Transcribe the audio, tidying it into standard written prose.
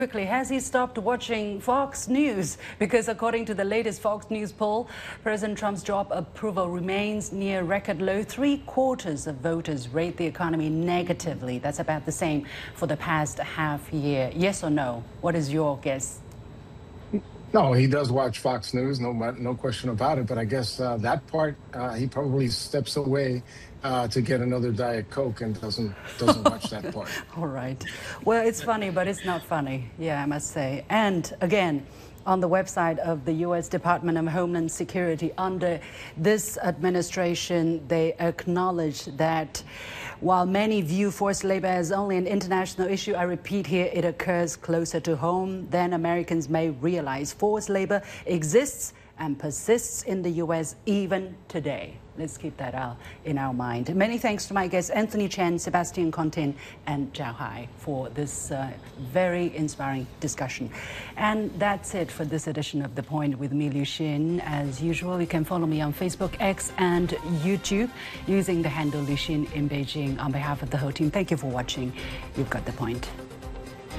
Quickly, has he stopped watching Fox News? Because according to the latest Fox News poll, President Trump's job approval remains near record low. 3/4 of voters rate the economy negatively. That's about the same for the past half year. Yes or no? What is your guess? No, he does watch Fox News, no question about it. But I guess that part, he probably steps away to get another Diet Coke and doesn't watch that part. All right. Well, it's funny, but it's not funny. Yeah, I must say. And again, on the website of the U.S. Department of Homeland Security, under this administration, they acknowledge that while many view forced labor as only an international issue, I repeat here, it occurs closer to home than Americans may realize. Forced labor exists and persists in the U.S. even today. Let's keep that out in our mind. Many thanks to my guests, Anthony Chen, Sebastian Contin, and Zhao Hai, for this very inspiring discussion. And that's it for this edition of The Point with me, Liu Xin. As usual, you can follow me on Facebook, X, and YouTube using the handle Liu Xin in Beijing. On behalf of the whole team, thank you for watching. You've got The Point.